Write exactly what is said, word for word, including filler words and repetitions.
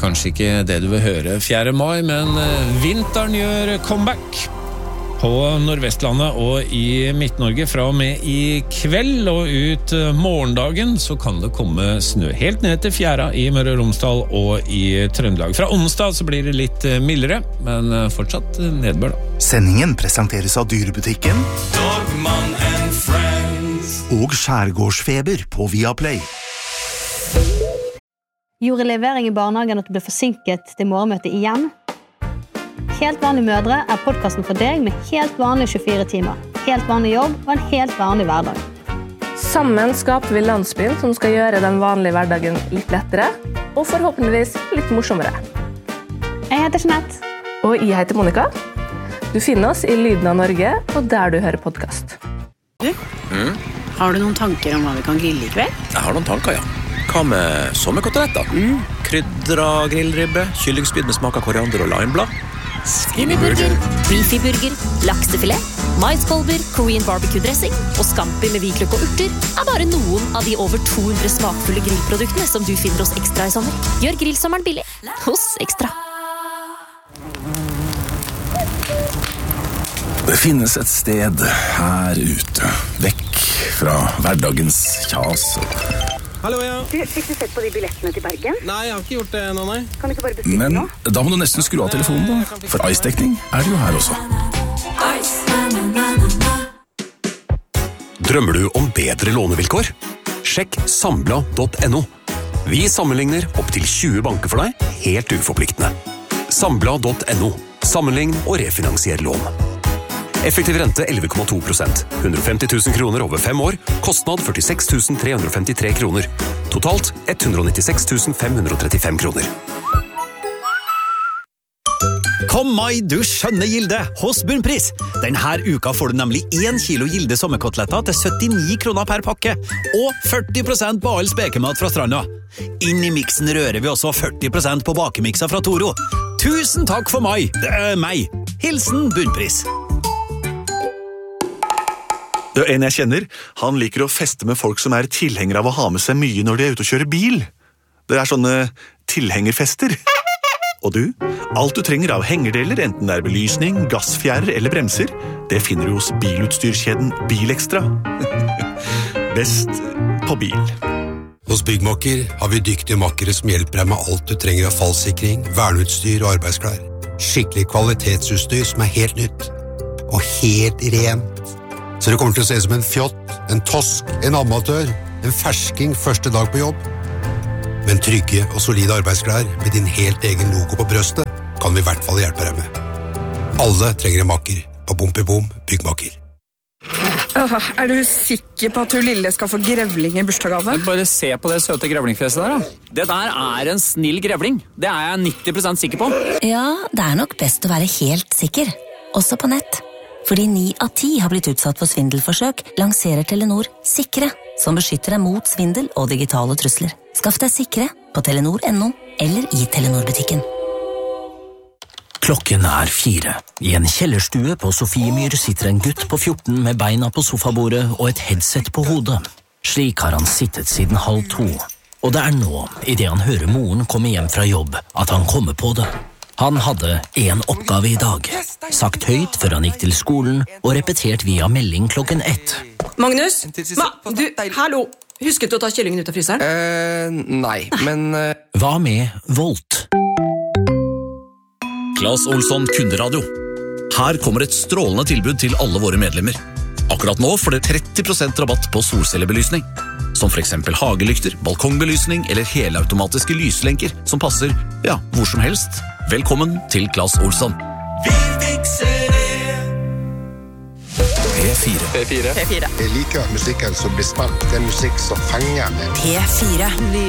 kanskje ikke det du vil høre fjerde mai, men vinteren gjør comeback på Nordvestlandet og i Midt-Norge fra og med i kveld og ut morgendagen så kan det komme snø helt ned til fjæra i Møre og Romsdal og i Trøndelag. Fra onsdag så blir det litt mildere, men fortsatt nedbør da. Sendingen presenteres av Dyrebutikken Dogman and Friends og Skjærgårdsfeber på Viaplay. Gjorde levering i barnehagen at du ble forsinket til morgenmøtet igjen? Helt vanlige mødre er podcasten for deg med helt vanlige tjuefire timer, helt vanlig jobb og en helt vanlig hverdag. Sammen skaper vi landsbyen som skal gjøre den vanlige hverdagen litt lettere, og forhåpentligvis litt morsommere. Jeg heter Jeanette. Og jeg heter Monica. Du finner oss i Lyden av Norge, og der du hører podcast. Du, mm? Har du noen tanker om hva vi kan grille i kveld? Jeg har noen tanker, ja. Hva med sommerkoteletter? Mm. Krydra grillribbe, kyllingspyd med smak av koriander og limeblad. Skinnyburger, beefyburger, laksefilet, maiskolber, Korean barbecue-dressing og scampi med hvitløk og urter er bare noen av de over to hundre smakfulle grillproduktene som du finner hos Ekstra i sommer. Gjør grillsommeren billig hos Ekstra. Det finnes et sted her ute, vekk fra hverdagens kjas. Hallo, ja. Du, fikk du sett på de billettene til Bergen? Nei, jeg har ikke gjort det nå, nei. Kan du ikke bare bestille Men nå? da må du nesten skru av telefonen da, for ice-dekning er det jo her også. Drømmer du om bedre lånevilkår? Sjekk sambla punktum no. Vi sammenligner opp til tjue banker for deg, helt uforpliktende. sambla punktum no. Sammenlign og refinansier lån. Effektiv rente elleve komma to prosent. hundre og femti tusen kroner over fem år. Kostnad førtiseks tusen tre hundre og femtitre kroner. Totalt hundre og nittiseks tusen fem hundre og trettifem kroner. Kom mai, du skjønne Gilde, hos Bunnpris. Denne uka får du nemlig én kilo Gilde sommerkoteletter til syttini kroner per pakke, og førti prosent på all spekemat fra stranda. Inn i miksen rører vi også førti prosent på bakemikser fra Toro. Tusen takk for mai, det er meg. Hilsen Bunnpris. Det er en jeg kjenner, han liker å feste med folk som er tilhengere av å ha med seg mye når de er ute og kjører bil. Det er sånne tilhengerfester. Og du, alt du trenger av hengerdeler, enten det er belysning, gassfjærer eller bremser, det finner du hos bilutstyrskjeden Bilekstra. Best på bil. Hos Byggmakker har vi dyktige makkere som hjelper deg med alt du trenger av fallsikring, verneutstyr og arbeidsklær. Skikkelig kvalitetsutstyr som er helt nytt. Og helt rent. Så det kommer til å se som en fjott, en tosk, en amatør, en fersking første dag på jobb. Men trygge og solide arbeidsklær med din helt egen logo på brøstet kan vi i hvert fall hjelpe deg med. Alle trenger en makker på Bompibom Byggmakker. Åh, er du sikker på at du lille skal få grevling i bursdagsgave? Bare se på det søte grevlingfjeset der da. Det der er en snill grevling. Det er jeg nitti prosent sikker på. Ja, det er nok best å være helt sikker. Også på nett. Fordi ni av ti har blitt utsatt for svindelforsøk, lanserer Telenor Sikre, som beskytter deg mot svindel og digitale trusler. Skaff deg Sikre på telenor punktum no eller i Telenor-butikken. Klokken er fire. I en kjellerstue på Sofiemyr sitter en gutt på fjorten med beina på sofabordet og et headset på hodet. Slik har han sittet siden halv to. Og det er nå, i det han hører moren komme hjem fra jobb, at han kommer på det. Han hadde en oppgave i dag, sagt høyt før han gikk til skolen og repetert via melding klokken ett. Magnus, ma, du, hallo, husket du å ta kyllingen ut av fryseren? Eh, nei, men... Uh... Hva med Volt? Claes Olsson Kunderadio. Her kommer et strålende tilbud til alle våre medlemmer. Akkurat nå får dere tretti prosent rabatt på solcellebelysning. Som for eksempel hagelykter, balkongbelysning eller helautomatiske lyslenker som passer, ja, hvor som helst. Velkommen til Claes Olsson. Vi fikser det. P fire. P fire. P fire. Jeg liker musikken som blir spilt. Det er musikk som fenger meg. P fire. Vi